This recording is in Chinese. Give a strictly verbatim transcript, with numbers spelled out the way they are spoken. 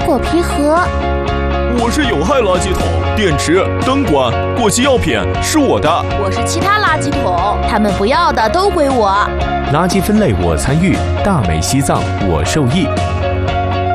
果皮盒。 我是有害垃圾桶，电池、灯管、过期药品是我的。 我是其他垃圾桶，他们不要的都归我。 垃圾分类我参与，大美西藏我受益。